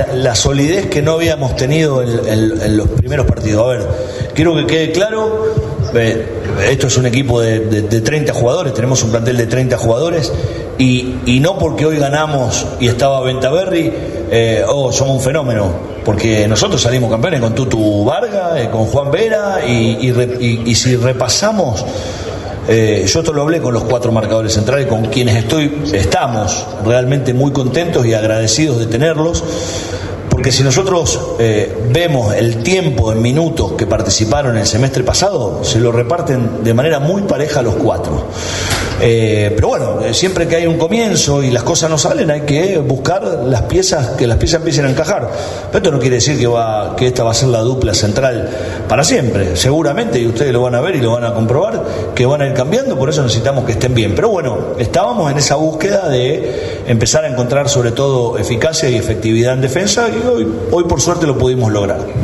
la solidez que no habíamos tenido en los primeros partidos. A ver, quiero que quede claro, esto es un equipo de 30 jugadores, tenemos un plantel de 30 jugadores, y no porque hoy ganamos y estaba Bentaberry, somos un fenómeno, porque nosotros salimos campeones con Tutu Vargas, con Juan Vera, y si repasamos, yo esto lo hablé con los 4 marcadores centrales, con quienes estamos realmente muy contentos y agradecidos de tenerlos, porque si nosotros vemos el tiempo en minutos que participaron el semestre pasado, se lo reparten de manera muy pareja a los 4. Pero bueno, siempre que hay un comienzo y las cosas no salen, hay que buscar las piezas, que las piezas empiecen a encajar. Pero esto no quiere decir que esta va a ser la dupla central para siempre. Seguramente, y ustedes lo van a ver y lo van a comprobar, que van a ir cambiando, por eso necesitamos que estén bien. Pero bueno, estábamos en esa búsqueda de empezar a encontrar sobre todo eficacia y efectividad en defensa, y hoy por suerte lo pudimos lograr.